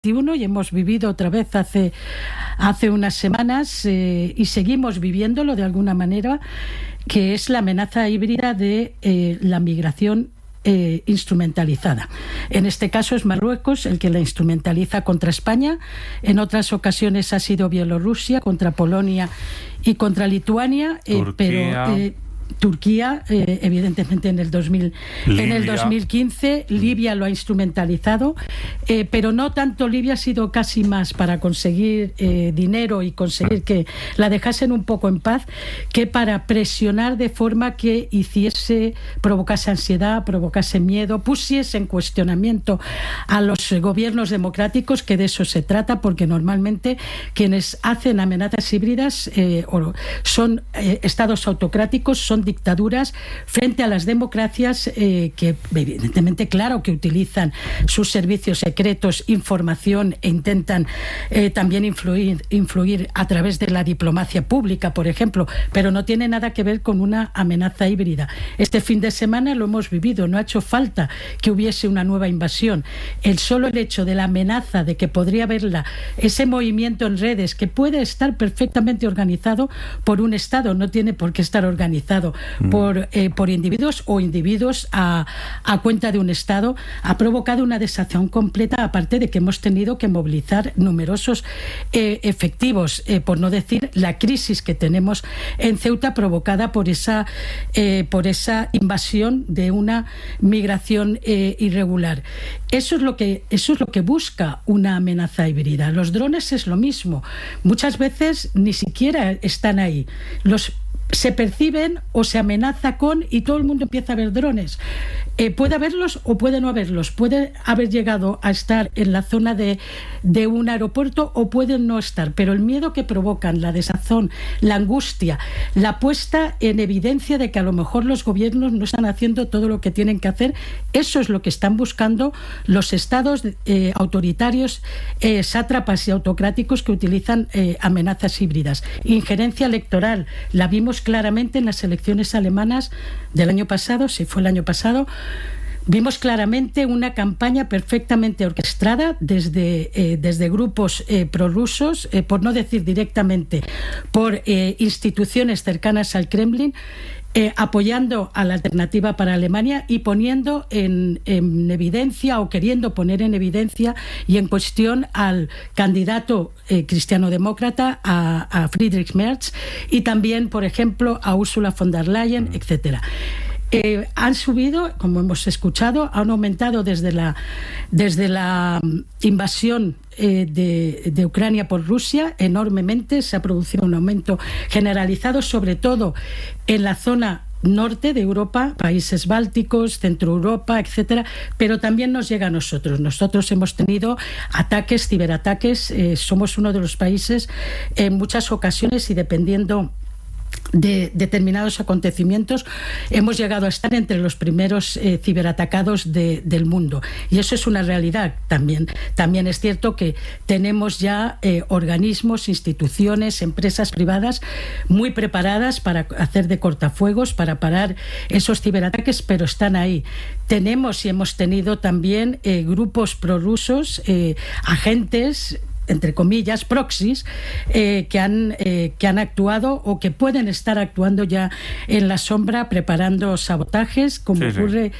y hemos vivido otra vez hace unas semanas y seguimos viviéndolo de alguna manera, que es la amenaza híbrida de la migración instrumentalizada. En este caso es Marruecos el que la instrumentaliza contra España. En otras ocasiones ha sido Bielorrusia contra Polonia y contra Lituania, pero Turquía, evidentemente en el 2015, Libia lo ha instrumentalizado, pero no tanto Libia, ha sido casi más para conseguir dinero y conseguir que la dejasen un poco en paz, que para presionar de forma que provocase ansiedad, provocase miedo, pusiese en cuestionamiento a los gobiernos democráticos, que de eso se trata, porque normalmente quienes hacen amenazas híbridas son estados autocráticos, son dictaduras frente a las democracias que evidentemente, claro, que utilizan sus servicios secretos, información, e intentan también influir a través de la diplomacia pública, por ejemplo, pero no tiene nada que ver con una amenaza híbrida. Este fin de semana lo hemos vivido, no ha hecho falta que hubiese una nueva invasión. El hecho de la amenaza de que podría haberla, ese movimiento en redes que puede estar perfectamente organizado por un Estado, no tiene por qué estar organizado por individuos o individuos a cuenta de un Estado, ha provocado una desazón completa, aparte de que hemos tenido que movilizar numerosos efectivos, por no decir la crisis que tenemos en Ceuta provocada por esa invasión de una migración irregular. Eso es lo que busca una amenaza híbrida. Los drones es lo mismo. Muchas veces ni siquiera están ahí. Se perciben o se amenaza con, y todo el mundo empieza a ver drones. Puede haberlos o puede no haberlos. Puede haber llegado a estar en la zona de un aeropuerto o pueden no estar. Pero el miedo que provocan, la desazón, la angustia, la puesta en evidencia de que a lo mejor los gobiernos no están haciendo todo lo que tienen que hacer, eso es lo que están buscando los estados autoritarios, sátrapas y autocráticos que utilizan amenazas híbridas. Injerencia electoral, la vimos claramente en las elecciones alemanas del año pasado, si fue el año pasado. Vimos claramente una campaña perfectamente orquestada desde grupos prorrusos, por no decir directamente por instituciones cercanas al Kremlin, apoyando a la Alternativa para Alemania y poniendo en evidencia, o queriendo poner en evidencia y en cuestión al candidato cristiano-demócrata, a Friedrich Merz, y también, por ejemplo, a Ursula von der Leyen, etcétera. Han subido, como hemos escuchado, han aumentado desde la invasión de Ucrania por Rusia enormemente. Se ha producido un aumento generalizado, sobre todo en la zona norte de Europa, países bálticos, Centro Europa, etcétera, pero también nos llega a nosotros. Nosotros hemos tenido ataques, ciberataques, somos uno de los países en muchas ocasiones, y dependiendo de determinados acontecimientos, hemos llegado a estar entre los primeros ciberatacados del mundo, y eso es una realidad. También es cierto que tenemos ya organismos, instituciones, empresas privadas muy preparadas para hacer de cortafuegos, para parar esos ciberataques, pero están ahí. Tenemos y hemos tenido también grupos prorrusos, agentes, entre comillas, proxies, que han actuado o que pueden estar actuando ya en la sombra, preparando sabotajes, como ocurre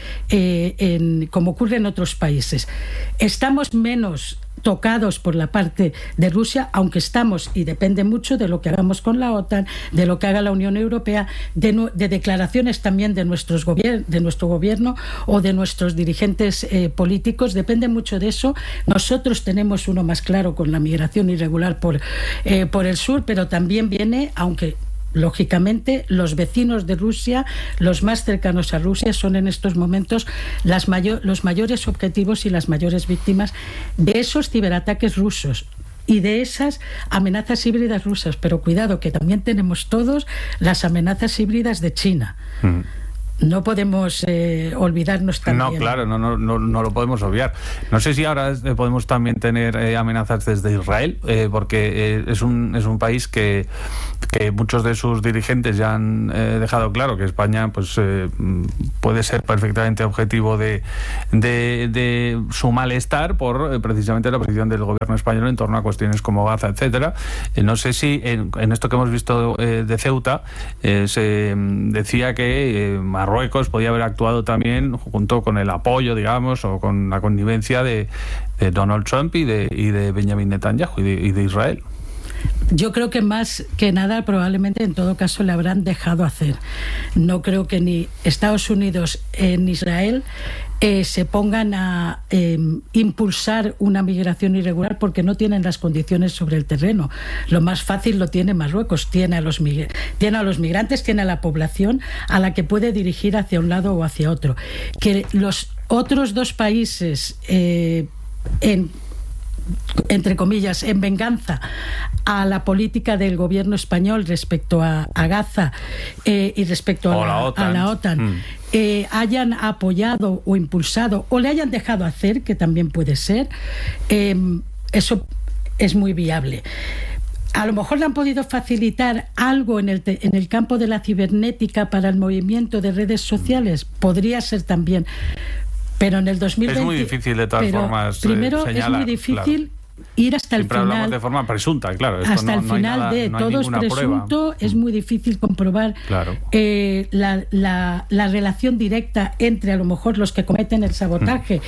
en otros países. Estamos menos tocados por la parte de Rusia, aunque estamos, y depende mucho de lo que hagamos con la OTAN, de lo que haga la Unión Europea, de declaraciones también de nuestro gobierno o de nuestros dirigentes políticos, depende mucho de eso. Nosotros tenemos uno más claro con la migración irregular por el sur, pero también viene, aunque lógicamente los vecinos de Rusia, los más cercanos a Rusia, son en estos momentos los mayores objetivos y las mayores víctimas de esos ciberataques rusos y de esas amenazas híbridas rusas. Pero cuidado, que también tenemos todos las amenazas híbridas de China. no podemos olvidarnos también. No, claro, no lo podemos obviar. No sé si ahora podemos también tener amenazas desde Israel, porque es un país que muchos de sus dirigentes ya han dejado claro que España pues puede ser perfectamente objetivo de su malestar por precisamente la posición del gobierno español en torno a cuestiones como Gaza, etcétera. No sé si en esto que hemos visto de Ceuta se decía que Marruecos podía haber actuado también junto con el apoyo, digamos, o con la connivencia de Donald Trump y de Benjamin Netanyahu y de Israel. Yo creo que más que nada probablemente en todo caso le habrán dejado hacer. No creo que ni Estados Unidos ni Israel se pongan a impulsar una migración irregular porque no tienen las condiciones sobre el terreno. Lo más fácil lo tiene Marruecos, tiene a los migrantes, tiene a la población a la que puede dirigir hacia un lado o hacia otro. Que los otros dos países entre comillas, en venganza a la política del gobierno español respecto a Gaza y respecto a la OTAN, hayan apoyado o impulsado o le hayan dejado hacer, que también puede ser, eso es muy viable. A lo mejor le han podido facilitar algo en el campo de la cibernética para el movimiento de redes sociales, podría ser también. Pero en el 2020... Es muy difícil, de todas formas, primero señalar, es muy difícil, claro, ir hasta el Siempre final. Hablamos de forma presunta, claro. Esto hasta el final nada, de todo es presunto, prueba. Es muy difícil comprobar claro. La relación directa entre a lo mejor los que cometen el sabotaje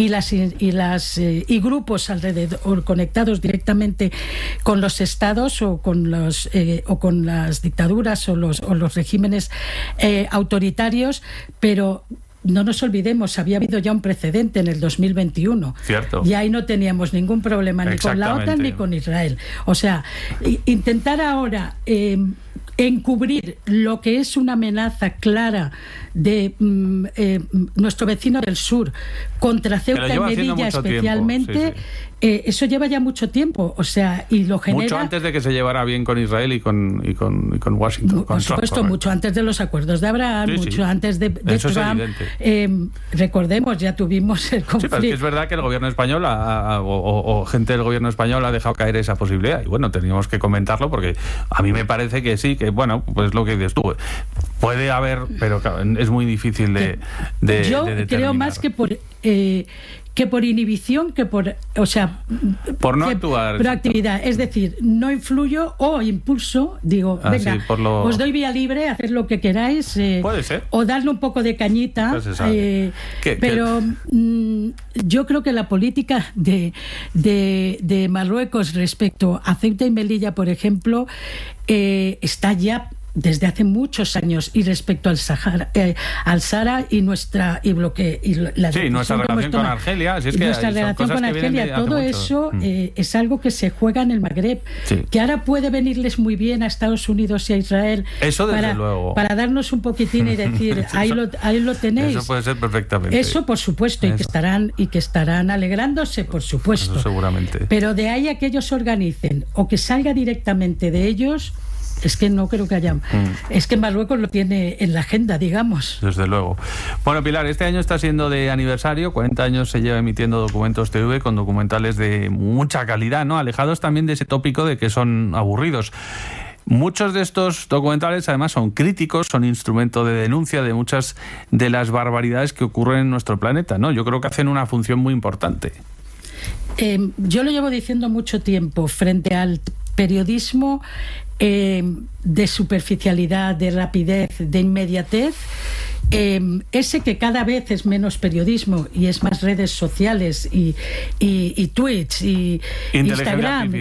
y grupos alrededor conectados directamente con los estados o con las dictaduras o los regímenes autoritarios, pero no nos olvidemos, había habido ya un precedente en el 2021. Cierto. Y ahí no teníamos ningún problema ni con la OTAN ni con Israel. O sea, intentar ahora encubrir lo que es una amenaza clara de nuestro vecino del sur contra Ceuta y Melilla especialmente, eso lleva ya mucho tiempo, o sea, y lo genera... Mucho antes de que se llevara bien con Israel y con Washington. Por supuesto, mucho antes de los acuerdos de Abraham, mucho antes de Trump. Recordemos, ya tuvimos el conflicto. Sí, pero es verdad que el gobierno español o gente del gobierno español ha dejado caer esa posibilidad, y bueno, teníamos que comentarlo porque a mí me parece que sí, que bueno, pues lo que dices tú, puede haber, pero claro, es muy difícil de yo de creo más que por inhibición, por no actuar, proactividad, es decir, no influyo o impulso, digo, venga, sí, os doy vía libre, haced lo que queráis, puede ser, o darle un poco de cañita, pero yo creo que la política de Marruecos respecto a Ceuta y Melilla, por ejemplo, está ya desde hace muchos años, y respecto al Sahara y nuestra relación con Argelia, si es que nuestra relación con Argelia, todo eso es algo que se juega en el Magreb, que ahora puede venirles muy bien a Estados Unidos y a Israel, eso desde luego, para darnos un poquitín y decir ahí lo tenéis. Eso puede ser perfectamente. Eso por supuesto, eso. Y que estarán alegrándose, por supuesto. Eso seguramente. Pero de ahí a que ellos organicen o que salga directamente de ellos, es que no creo que haya... Es que Marruecos lo tiene en la agenda, digamos. Desde luego. Bueno, Pilar, este año está siendo de aniversario, 40 años se lleva emitiendo Documentos TV, con documentales de mucha calidad, ¿no? Alejados también de ese tópico de que son aburridos. Muchos de estos documentales además son críticos, son instrumento de denuncia de muchas de las barbaridades que ocurren en nuestro planeta, ¿no? Yo creo que hacen una función muy importante. Yo lo llevo diciendo mucho tiempo, frente al periodismo de superficialidad, de rapidez, de inmediatez, ese que cada vez es menos periodismo y es más redes sociales y tweets y Instagram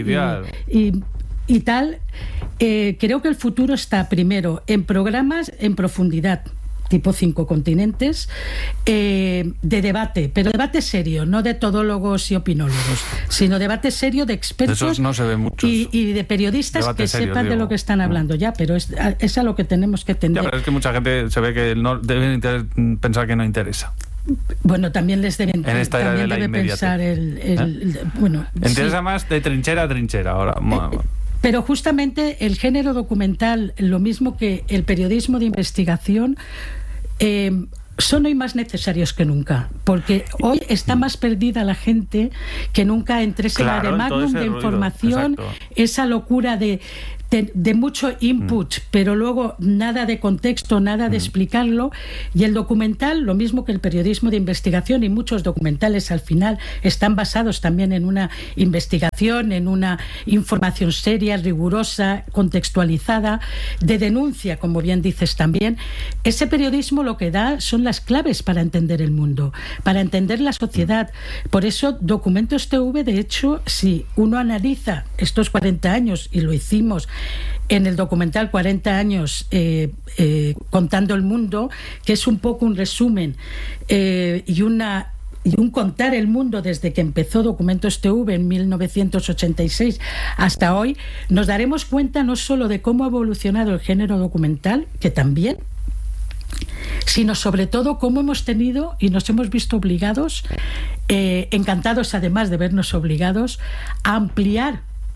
y tal, creo que el futuro está primero en programas en profundidad, tipo 5 continentes, de debate, pero debate serio, no de todólogos y opinólogos, sino debate serio de expertos. De esos no se ven muchos. Y de periodistas debate que serio, sepan de lo que están hablando ya, pero es a lo que tenemos que tender. Ya, pero es que mucha gente se ve que no deben pensar que no interesa. Bueno, también les deben, en esta era de la pensar bueno, interesa más de trinchera a trinchera ahora. Pero justamente el género documental, lo mismo que el periodismo de investigación, son hoy más necesarios que nunca, porque hoy está más perdida la gente que nunca entre ese mare magnum de información, esa locura de mucho input, pero luego nada de contexto, nada de explicarlo. Y el documental, lo mismo que el periodismo de investigación, y muchos documentales al final están basados también en una investigación, en una información seria, rigurosa, contextualizada, de denuncia, como bien dices también. Ese periodismo lo que da son las claves para entender el mundo, para entender la sociedad. Por eso Documentos TV, de hecho, si uno analiza estos 40 años, y lo hicimos en el documental 40 años contando el mundo, que es un poco un resumen y un contar el mundo desde que empezó Documentos TV en 1986 hasta hoy, nos daremos cuenta no solo de cómo ha evolucionado el género documental, que también, sino sobre todo cómo hemos tenido y nos hemos visto obligados, encantados además de vernos obligados, a ampliar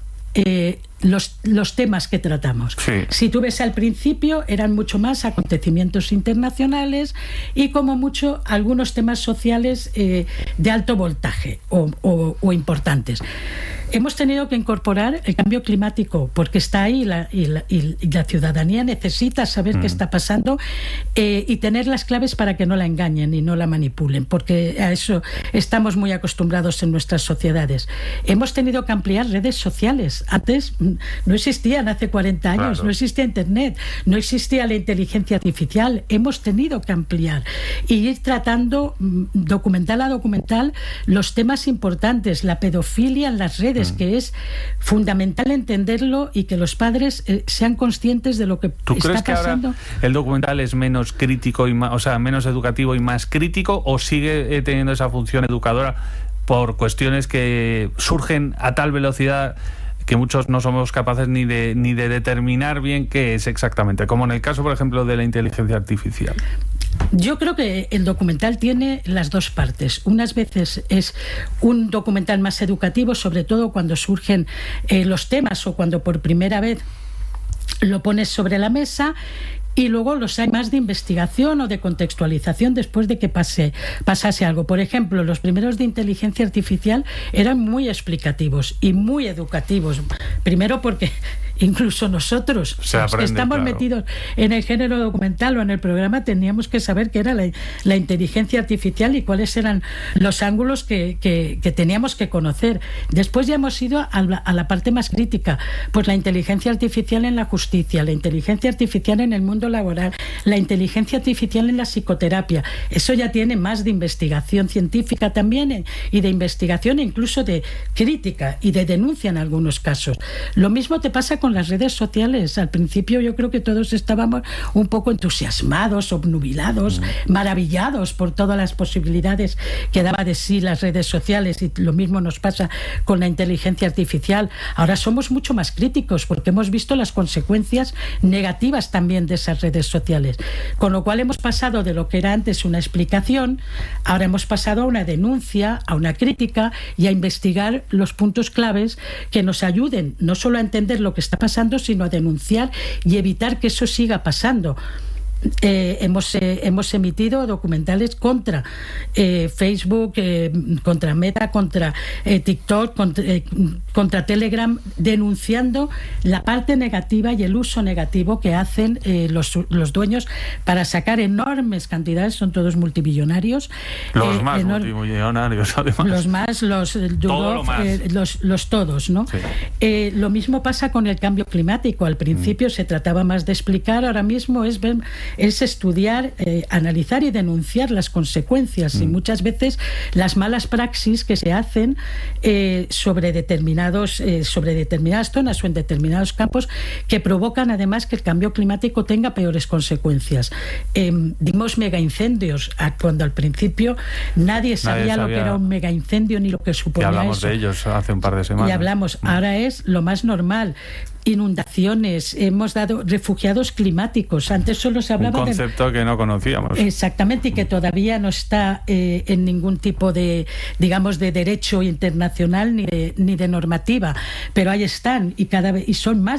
los temas que tratamos. Sí. Si tú ves, al principio eran mucho más acontecimientos internacionales y como mucho algunos temas sociales de alto voltaje o importantes. Hemos tenido que incorporar el cambio climático porque está ahí y la ciudadanía necesita saber qué está pasando y tener las claves para que no la engañen y no la manipulen, porque a eso estamos muy acostumbrados en nuestras sociedades. Hemos tenido que ampliar redes sociales. Antes no existían, hace 40 años, claro. No existía Internet, no existía la inteligencia artificial. Hemos tenido que ampliar y ir tratando documental a documental los temas importantes, la pedofilia en las redes, que es fundamental entenderlo y que los padres sean conscientes de lo que está pasando. ¿Tú crees que ahora el documental es menos crítico y más, o sea, menos educativo y más crítico, o sigue teniendo esa función educadora por cuestiones que surgen a tal velocidad que muchos no somos capaces ni de determinar bien qué es exactamente, como en el caso, por ejemplo, de la inteligencia artificial? Yo creo que el documental tiene las dos partes. Unas veces es un documental más educativo, sobre todo cuando surgen los temas o cuando por primera vez lo pones sobre la mesa, y luego los hay más de investigación o de contextualización después de que pasase algo. Por ejemplo, los primeros de inteligencia artificial eran muy explicativos y muy educativos. Primero porque incluso nosotros, los que estamos metidos en el género documental o en el programa, teníamos que saber qué era la inteligencia artificial y cuáles eran los ángulos que teníamos que conocer. Después ya hemos ido a la parte más crítica, pues la inteligencia artificial en la justicia, la inteligencia artificial en el mundo laboral, la inteligencia artificial en la psicoterapia. Eso ya tiene más de investigación científica también y de investigación, incluso de crítica y de denuncia en algunos casos. Lo mismo te pasa con las redes sociales. Al principio yo creo que todos estábamos un poco entusiasmados, obnubilados, maravillados por todas las posibilidades que daba de sí las redes sociales, y lo mismo nos pasa con la inteligencia artificial. Ahora somos mucho más críticos porque hemos visto las consecuencias negativas también de esas redes sociales, con lo cual hemos pasado de lo que era antes una explicación, ahora hemos pasado a una denuncia, a una crítica y a investigar los puntos claves que nos ayuden no solo a entender lo que está pasando, sino a denunciar y evitar que eso siga pasando. Hemos emitido documentales contra Facebook, contra Meta, contra TikTok, contra Telegram, denunciando la parte negativa y el uso negativo que hacen los dueños para sacar enormes cantidades, son todos multimillonarios. Los más multimillonarios, además. Los más, los todos, ¿no? Sí. Lo mismo pasa con el cambio climático. Al principio se trataba más de explicar, ahora mismo es estudiar, analizar y denunciar las consecuencias y muchas veces las malas praxis que se hacen sobre determinadas zonas o en determinados campos, que provocan además que el cambio climático tenga peores consecuencias. Dimos megaincendios cuando al principio nadie sabía lo que era un megaincendio ni lo que suponía eso. Y hablamos de ellos hace un par de semanas. Y hablamos, ahora es lo más normal. Inundaciones, hemos dado refugiados climáticos. Antes solo se hablaba un concepto que no conocíamos. Exactamente, y que todavía no está en ningún tipo de, digamos, de derecho internacional ni de normativa, pero ahí están y cada vez son más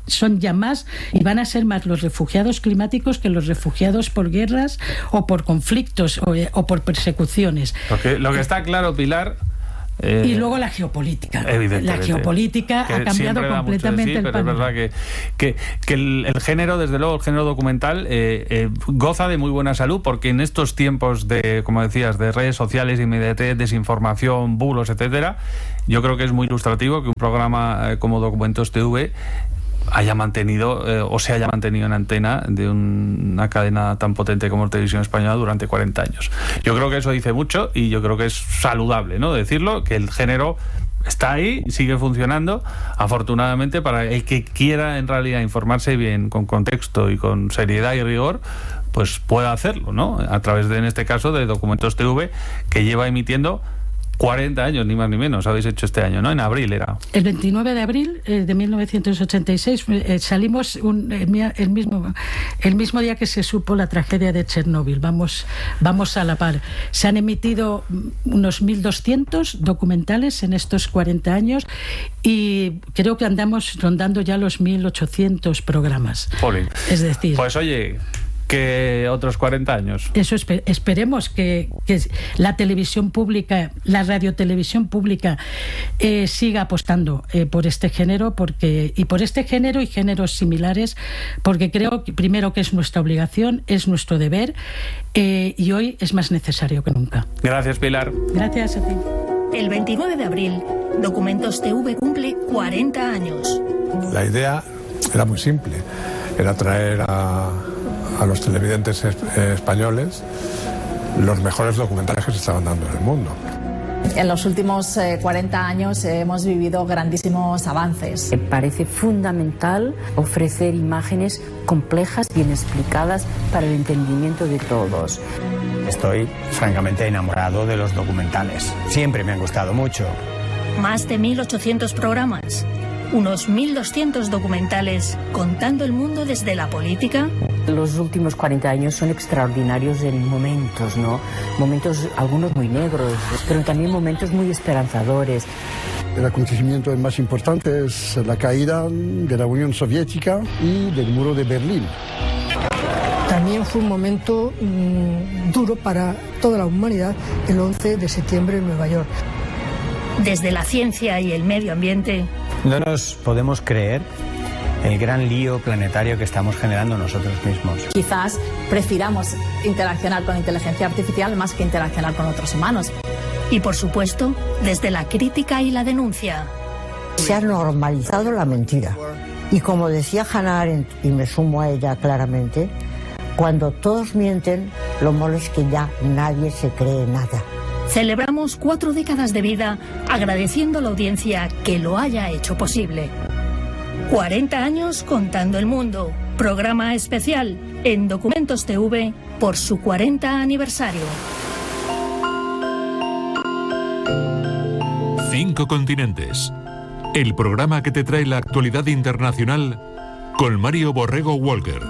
son ya más y van a ser más los refugiados climáticos que los refugiados por guerras o por conflictos o por persecuciones. Lo que está claro, Pilar... y luego la geopolítica. La geopolítica ha cambiado completamente el panorama. Pero es verdad que el género, desde luego, el género documental goza de muy buena salud, porque en estos tiempos de, como decías, de redes sociales, inmediatez, desinformación, bulos, etcétera, yo creo que es muy ilustrativo que un programa como Documentos TV haya mantenido o se haya mantenido en antena de una cadena tan potente como Televisión Española durante 40 años. Yo creo que eso dice mucho y yo creo que es saludable, ¿no?, decirlo, que el género está ahí, sigue funcionando, afortunadamente, para el que quiera en realidad informarse bien, con contexto y con seriedad y rigor, pues pueda hacerlo, ¿no?, a través de, en este caso, de Documentos TV, que lleva emitiendo 40 años, ni más ni menos, habéis hecho este año, ¿no? En abril era. El 29 de abril de 1986 salimos el mismo día que se supo la tragedia de Chernóbil. Vamos a la par. Se han emitido unos 1.200 documentales en estos 40 años y creo que andamos rondando ya los 1.800 programas. Jolín. Es decir... Pues oye... que otros 40 años. Eso esperemos que la televisión pública, la radiotelevisión pública siga apostando por este género, y por este género y géneros similares, porque creo que, primero, que es nuestra obligación, es nuestro deber, y hoy es más necesario que nunca. Gracias, Pilar. Gracias a ti. El 29 de abril, Documentos TV cumple 40 años. La idea era muy simple, era traer a los televidentes españoles los mejores documentales que se estaban dando en el mundo. En los últimos 40 años hemos vivido grandísimos avances. Me parece fundamental ofrecer imágenes complejas, bien explicadas para el entendimiento de todos. Estoy francamente enamorado de los documentales. Siempre me han gustado mucho. Más de 1.800 programas. Unos 1.200 documentales contando el mundo desde la política. Los últimos 40 años son extraordinarios en momentos, ¿no? Momentos, algunos muy negros, pero también momentos muy esperanzadores. El acontecimiento más importante es la caída de la Unión Soviética y del muro de Berlín. También fue un momento duro para toda la humanidad, el 11 de septiembre en Nueva York. Desde la ciencia y el medio ambiente. No nos podemos creer el gran lío planetario que estamos generando nosotros mismos. Quizás prefiramos interaccionar con inteligencia artificial más que interaccionar con otros humanos. Y por supuesto, desde la crítica y la denuncia. Se ha normalizado la mentira. Y como decía Hannah Arendt, y me sumo a ella claramente, cuando todos mienten, lo malo es que ya nadie se cree nada. Celebramos 4 décadas de vida agradeciendo a la audiencia que lo haya hecho posible. 40 años contando el mundo. Programa especial en Documentos TV por su 40 aniversario. 5 continentes. El programa que te trae la actualidad internacional con Mario Borrego Walker.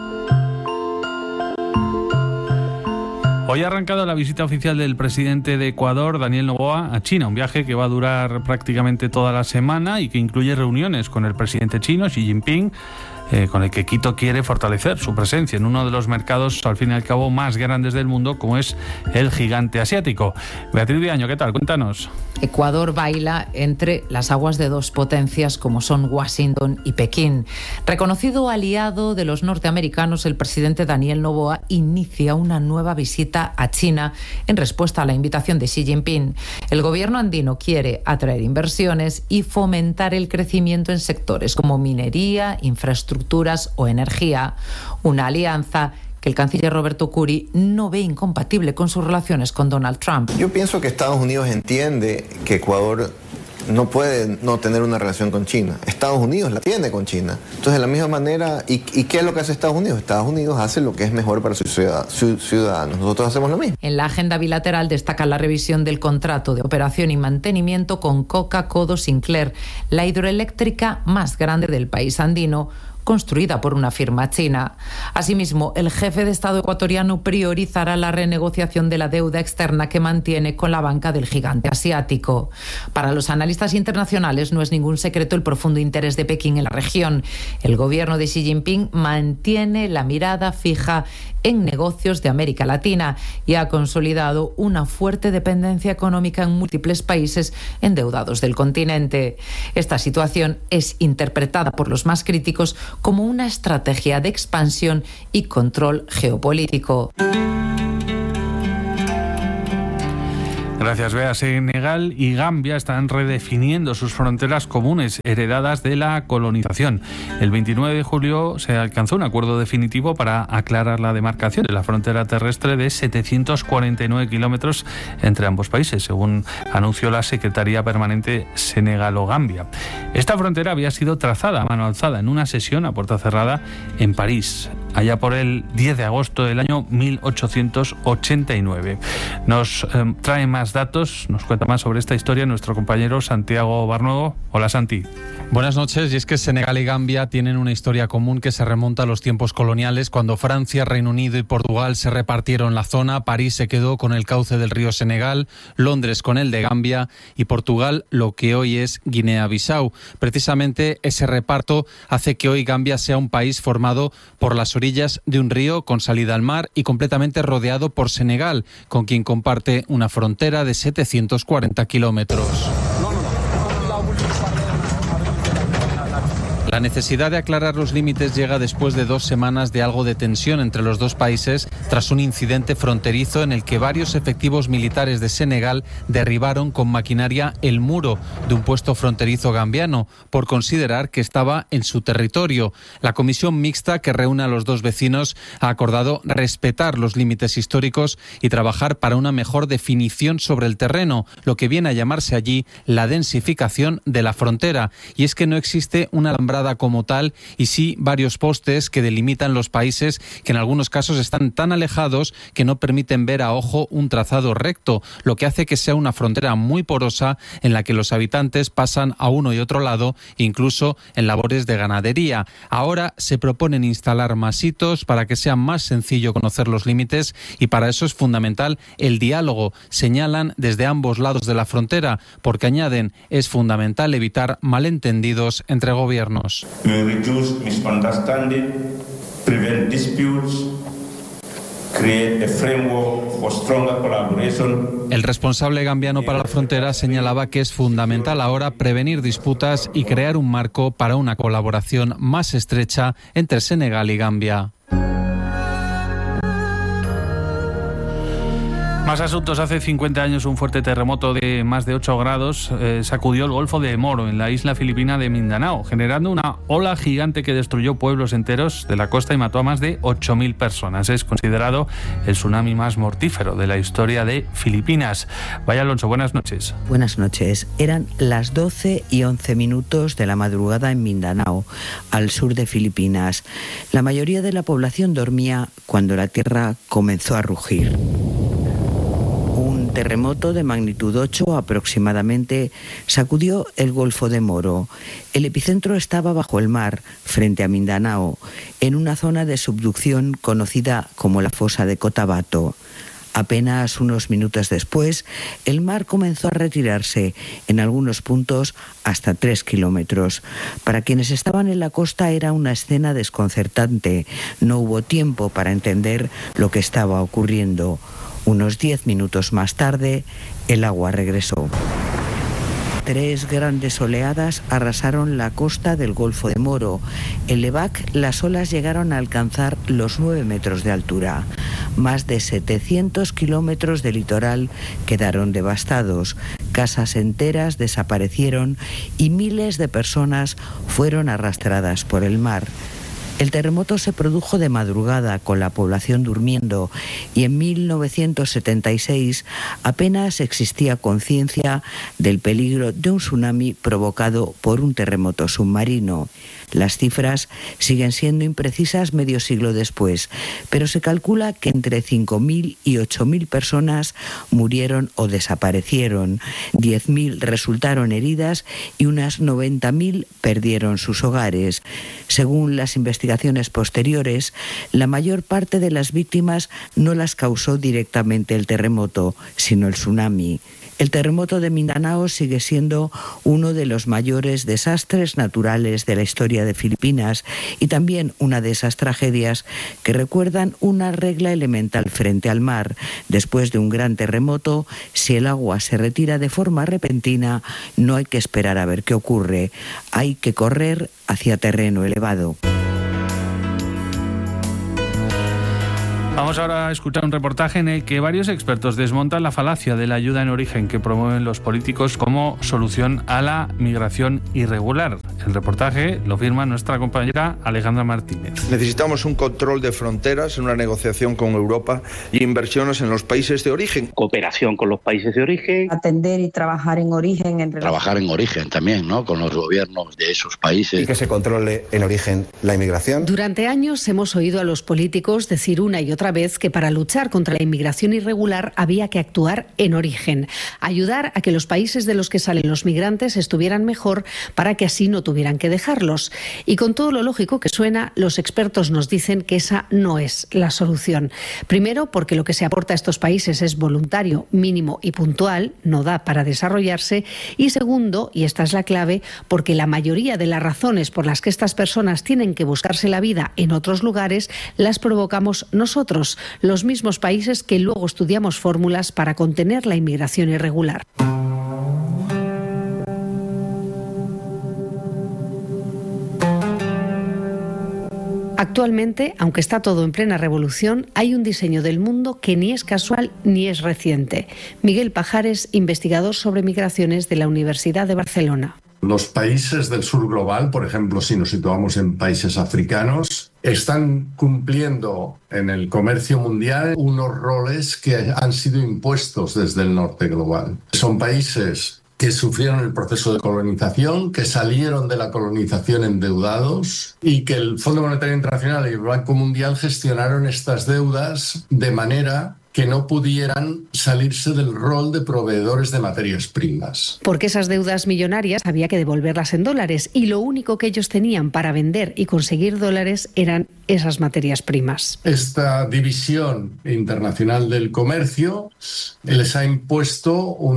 Hoy ha arrancado la visita oficial del presidente de Ecuador, Daniel Noboa, a China, un viaje que va a durar prácticamente toda la semana y que incluye reuniones con el presidente chino, Xi Jinping, con el que Quito quiere fortalecer su presencia en uno de los mercados, al fin y al cabo, más grandes del mundo, como es el gigante asiático. Beatriz Viaño, ¿qué tal? Cuéntanos. Ecuador baila entre las aguas de dos potencias como son Washington y Pekín. Reconocido aliado de los norteamericanos, el presidente Daniel Noboa inicia una nueva visita a China en respuesta a la invitación de Xi Jinping. El gobierno andino quiere atraer inversiones y fomentar el crecimiento en sectores como minería, infraestructuras o energía. Una alianza que el canciller Roberto Curi no ve incompatible con sus relaciones con Donald Trump. Yo pienso que Estados Unidos entiende que Ecuador no puede no tener una relación con China. Estados Unidos la tiene con China. Entonces, de la misma manera, ¿y qué es lo que hace Estados Unidos? Estados Unidos hace lo que es mejor para sus ciudadanos. Nosotros hacemos lo mismo. En la agenda bilateral destaca la revisión del contrato de operación y mantenimiento con Coca-Codo Sinclair, la hidroeléctrica más grande del país andino, construida por una firma china. Asimismo, el jefe de Estado ecuatoriano priorizará la renegociación de la deuda externa que mantiene con la banca del gigante asiático. Para los analistas internacionales no es ningún secreto el profundo interés de Pekín en la región. El gobierno de Xi Jinping mantiene la mirada fija en negocios de América Latina y ha consolidado una fuerte dependencia económica en múltiples países endeudados del continente. Esta situación es interpretada por los más críticos como una estrategia de expansión y control geopolítico. Gracias, Bea. Senegal y Gambia están redefiniendo sus fronteras comunes heredadas de la colonización. El 29 de julio se alcanzó un acuerdo definitivo para aclarar la demarcación de la frontera terrestre de 749 kilómetros entre ambos países, según anunció la Secretaría Permanente Senegalo-Gambia. Esta frontera había sido trazada a mano alzada en una sesión a puerta cerrada en París, allá por el 10 de agosto del año 1889. Nos trae más datos, nos cuenta más sobre esta historia nuestro compañero Santiago Barnuevo. Hola, Santi. Buenas noches. Y es que Senegal y Gambia tienen una historia común que se remonta a los tiempos coloniales, cuando Francia, Reino Unido y Portugal se repartieron la zona. París se quedó con el cauce del río Senegal, Londres con el de Gambia y Portugal lo que hoy es Guinea-Bissau. Precisamente ese reparto hace que hoy Gambia sea un país formado por las orillas de un río con salida al mar y completamente rodeado por Senegal, con quien comparte una frontera de 740 kilómetros. La necesidad de aclarar los límites llega después de 2 semanas de algo de tensión entre los dos países tras un incidente fronterizo en el que varios efectivos militares de Senegal derribaron con maquinaria el muro de un puesto fronterizo gambiano por considerar que estaba en su territorio. La comisión mixta que reúne a los dos vecinos ha acordado respetar los límites históricos y trabajar para una mejor definición sobre el terreno, lo que viene a llamarse allí la densificación de la frontera. Y es que no existe una alambrada como tal, y sí varios postes que delimitan los países, que en algunos casos están tan alejados que no permiten ver a ojo un trazado recto, lo que hace que sea una frontera muy porosa en la que los habitantes pasan a uno y otro lado, incluso en labores de ganadería. Ahora se proponen instalar más hitos para que sea más sencillo conocer los límites, y para eso es fundamental el diálogo, señalan desde ambos lados de la frontera, porque añaden, es fundamental evitar malentendidos entre gobiernos. Reduce misunderstanding, prevent disputes, create a framework for stronger collaboration. El responsable gambiano para la frontera señalaba que es fundamental ahora prevenir disputas y crear un marco para una colaboración más estrecha entre Senegal y Gambia. Más asuntos. Hace 50 años un fuerte terremoto de más de 8 grados sacudió el Golfo de Moro, en la isla filipina de Mindanao, generando una ola gigante que destruyó pueblos enteros de la costa y mató a más de 8.000 personas. Es considerado el tsunami más mortífero de la historia de Filipinas. Vaya Alonso, buenas noches. Buenas noches. Eran las 12:11 de la madrugada en Mindanao, al sur de Filipinas. La mayoría de la población dormía cuando la tierra comenzó a rugir. Un terremoto de magnitud 8 aproximadamente sacudió el Golfo de Moro. El epicentro estaba bajo el mar, frente a Mindanao, en una zona de subducción conocida como la fosa de Cotabato. Apenas unos minutos después, el mar comenzó a retirarse, en algunos puntos hasta 3 kilómetros. Para quienes estaban en la costa era una escena desconcertante. No hubo tiempo para entender lo que estaba ocurriendo. Unos 10 minutos más tarde, el agua regresó. 3 grandes oleadas arrasaron la costa del Golfo de Moro. En Levac, las olas llegaron a alcanzar los 9 metros de altura. Más de 700 kilómetros de litoral quedaron devastados. Casas enteras desaparecieron y miles de personas fueron arrastradas por el mar. El terremoto se produjo de madrugada, con la población durmiendo, y en 1976 apenas existía conciencia del peligro de un tsunami provocado por un terremoto submarino. Las cifras siguen siendo imprecisas medio siglo después, pero se calcula que entre 5.000 y 8.000 personas murieron o desaparecieron, 10.000 resultaron heridas y unas 90.000 perdieron sus hogares. Según las investigaciones posteriores, la mayor parte de las víctimas no las causó directamente el terremoto, sino el tsunami. El terremoto de Mindanao sigue siendo uno de los mayores desastres naturales de la historia de Filipinas y también una de esas tragedias que recuerdan una regla elemental frente al mar. Después de un gran terremoto, si el agua se retira de forma repentina, no hay que esperar a ver qué ocurre. Hay que correr hacia terreno elevado. Vamos ahora a escuchar un reportaje en el que varios expertos desmontan la falacia de la ayuda en origen que promueven los políticos como solución a la migración irregular. El reportaje lo firma nuestra compañera Alejandra Martínez. Necesitamos un control de fronteras, una negociación con Europa y inversiones en los países de origen. Cooperación con los países de origen. Atender y trabajar en origen. Trabajar en origen también, ¿no? Con los gobiernos de esos países. Y que se controle en origen la inmigración. Durante años hemos oído a los políticos decir una y otra vez que para luchar contra la inmigración irregular había que actuar en origen, ayudar a que los países de los que salen los migrantes estuvieran mejor para que así no tuvieran que dejarlos. Y con todo lo lógico que suena, los expertos nos dicen que esa no es la solución. Primero, porque lo que se aporta a estos países es voluntario, mínimo y puntual, no da para desarrollarse. Y segundo, y esta es la clave, porque la mayoría de las razones por las que estas personas tienen que buscarse la vida en otros lugares las provocamos nosotros, los mismos países que luego estudiamos fórmulas para contener la inmigración irregular. Actualmente, aunque está todo en plena revolución, hay un diseño del mundo que ni es casual ni es reciente. Miguel Pajares, investigador sobre migraciones de la Universidad de Barcelona. Los países del sur global, por ejemplo, si nos situamos en países africanos, están cumpliendo en el comercio mundial unos roles que han sido impuestos desde el norte global. Son países que sufrieron el proceso de colonización, que salieron de la colonización endeudados y que el Fondo Monetario Internacional y el Banco Mundial gestionaron estas deudas de manera que no pudieran salirse del rol de proveedores de materias primas. Porque esas deudas millonarias había que devolverlas en dólares y lo único que ellos tenían para vender y conseguir dólares eran esas materias primas. Esta división internacional del comercio les ha impuesto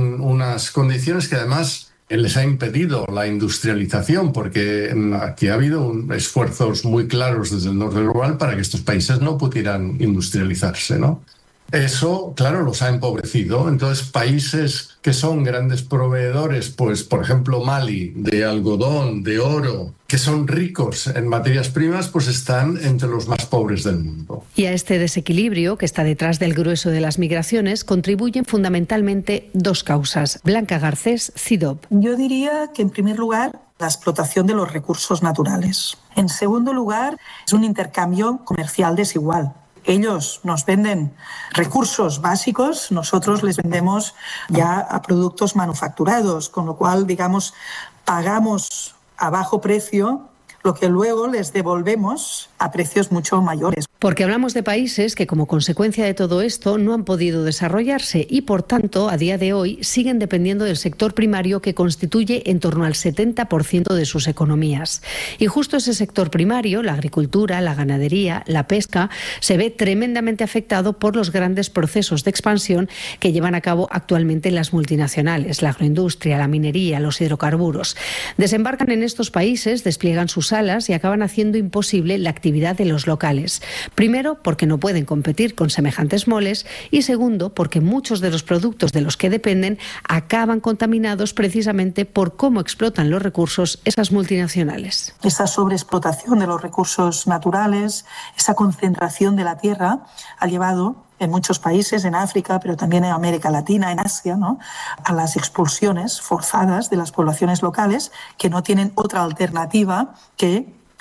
unas condiciones que además les ha impedido la industrialización, porque aquí ha habido esfuerzos muy claros desde el norte global para que estos países no pudieran industrializarse, ¿no? Eso, claro, los ha empobrecido. Entonces, países que son grandes proveedores, pues, por ejemplo, Mali, de algodón, de oro, que son ricos en materias primas, pues están entre los más pobres del mundo. Y a este desequilibrio que está detrás del grueso de las migraciones contribuyen fundamentalmente dos causas. Blanca Garcés, CIDOB. Yo diría que, en primer lugar, la explotación de los recursos naturales. En segundo lugar, es un intercambio comercial desigual. Ellos nos venden recursos básicos, nosotros les vendemos ya a productos manufacturados, con lo cual, digamos, pagamos a bajo precio lo que luego les devolvemos a precios mucho mayores. Porque hablamos de países que, como consecuencia de todo esto, no han podido desarrollarse y, por tanto, a día de hoy siguen dependiendo del sector primario, que constituye en torno al 70% de sus economías. Y justo ese sector primario, la agricultura, la ganadería, la pesca, se ve tremendamente afectado por los grandes procesos de expansión que llevan a cabo actualmente las multinacionales, la agroindustria, la minería, los hidrocarburos. Desembarcan en estos países, despliegan sus alas y acaban haciendo imposible la actividad de los locales. Primero, porque no pueden competir con semejantes moles, y segundo, porque muchos de los productos de los que dependen acaban contaminados precisamente por cómo explotan los recursos esas multinacionales. Esa sobreexplotación de los recursos naturales, esa concentración de la tierra ha llevado en muchos países, en África, pero también en América Latina, en Asia, ¿no?, a las expulsiones forzadas de las poblaciones locales, que no tienen otra alternativa que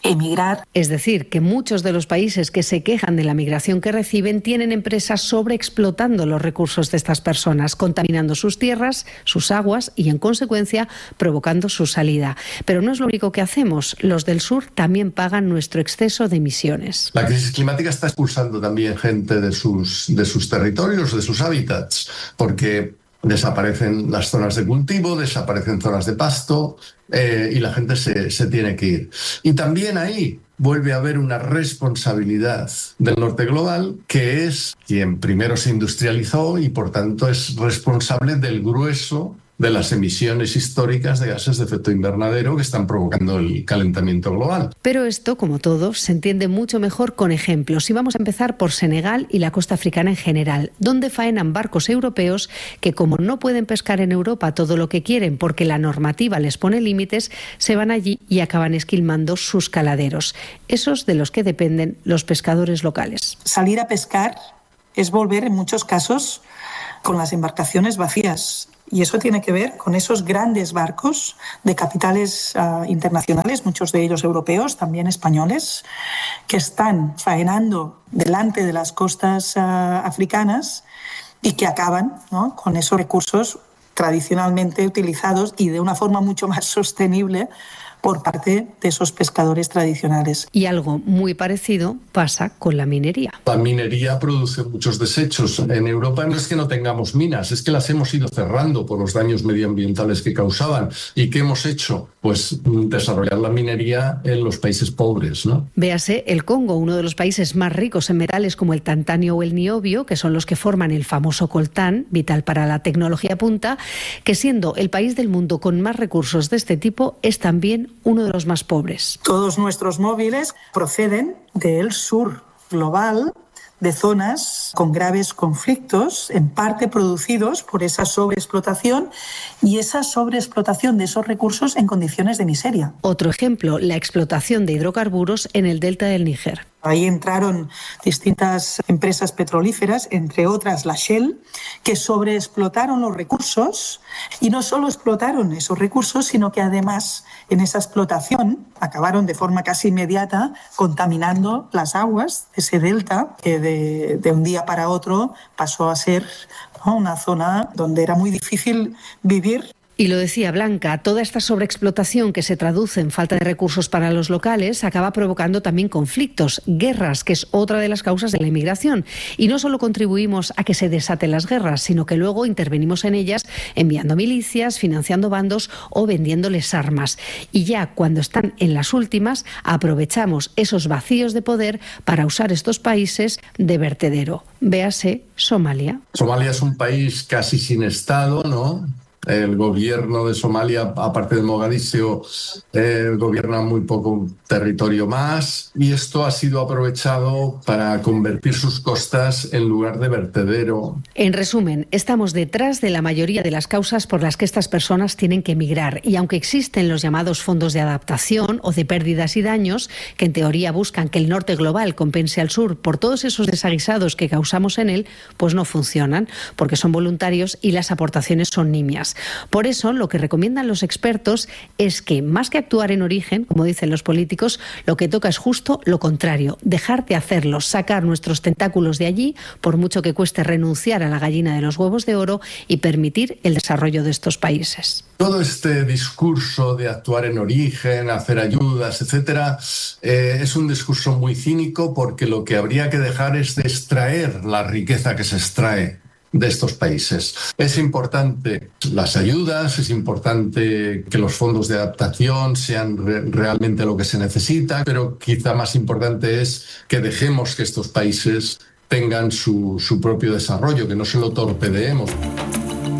emigrar. Es decir, que muchos de los países que se quejan de la migración que reciben tienen empresas sobreexplotando los recursos de estas personas, contaminando sus tierras, sus aguas y, en consecuencia, provocando su salida. Pero no es lo único que hacemos. Los del sur también pagan nuestro exceso de emisiones. La crisis climática está expulsando también gente de sus territorios, de sus hábitats, porque desaparecen las zonas de cultivo, desaparecen zonas de pasto y la gente se tiene que ir. Y también ahí vuelve a haber una responsabilidad del norte global, que es quien primero se industrializó y por tanto es responsable del grueso de las emisiones históricas de gases de efecto invernadero que están provocando el calentamiento global. Pero esto, como todo, se entiende mucho mejor con ejemplos. Y vamos a empezar por Senegal y la costa africana en general, donde faenan barcos europeos que, como no pueden pescar en Europa todo lo que quieren porque la normativa les pone límites, se van allí y acaban esquilmando sus caladeros, esos de los que dependen los pescadores locales. Salir a pescar es volver, en muchos casos, con las embarcaciones vacías. Y eso tiene que ver con esos grandes barcos de capitales internacionales, muchos de ellos europeos, también españoles, que están faenando delante de las costas africanas y que acaban, ¿no?, con esos recursos tradicionalmente utilizados y de una forma mucho más sostenible por parte de esos pescadores tradicionales. Y algo muy parecido pasa con la minería. La minería produce muchos desechos. En Europa no es que no tengamos minas, es que las hemos ido cerrando por los daños medioambientales que causaban. ¿Y qué hemos hecho? Pues desarrollar la minería en los países pobres, ¿no? Véase el Congo, uno de los países más ricos en metales como el tantalio o el niobio, que son los que forman el famoso coltán, vital para la tecnología punta, que siendo el país del mundo con más recursos de este tipo, es también uno de los más pobres. Todos nuestros móviles proceden del sur global, de zonas con graves conflictos, en parte producidos por esa sobreexplotación y esa sobreexplotación de esos recursos en condiciones de miseria. Otro ejemplo, la explotación de hidrocarburos en el delta del Níger. Ahí entraron distintas empresas petrolíferas, entre otras la Shell, que sobreexplotaron los recursos y no solo explotaron esos recursos, sino que además en esa explotación acabaron de forma casi inmediata contaminando las aguas de ese delta, que de un día para otro pasó a ser, ¿no?, una zona donde era muy difícil vivir. Y lo decía Blanca, toda esta sobreexplotación que se traduce en falta de recursos para los locales acaba provocando también conflictos, guerras, que es otra de las causas de la inmigración. Y no solo contribuimos a que se desaten las guerras, sino que luego intervenimos en ellas enviando milicias, financiando bandos o vendiéndoles armas. Y ya cuando están en las últimas, aprovechamos esos vacíos de poder para usar estos países de vertedero. Véase Somalia. Somalia es un país casi sin Estado, ¿no? El gobierno de Somalia, aparte de Mogadiscio, gobierna muy poco territorio más, y esto ha sido aprovechado para convertir sus costas en lugar de vertedero. En resumen, estamos detrás de la mayoría de las causas por las que estas personas tienen que emigrar, y aunque existen los llamados fondos de adaptación o de pérdidas y daños, que en teoría buscan que el norte global compense al sur por todos esos desaguisados que causamos en él, pues no funcionan, porque son voluntarios y las aportaciones son nimias. Por eso, lo que recomiendan los expertos es que, más que actuar en origen, como dicen los políticos, lo que toca es justo lo contrario, dejar de hacerlo, sacar nuestros tentáculos de allí, por mucho que cueste renunciar a la gallina de los huevos de oro, y permitir el desarrollo de estos países. Todo este discurso de actuar en origen, hacer ayudas, etcétera, es un discurso muy cínico, porque lo que habría que dejar es de extraer la riqueza que se extrae de estos países. Es importante las ayudas, es importante que los fondos de adaptación sean realmente lo que se necesita, pero quizá más importante es que dejemos que estos países tengan su propio desarrollo, que no se lo torpedeemos.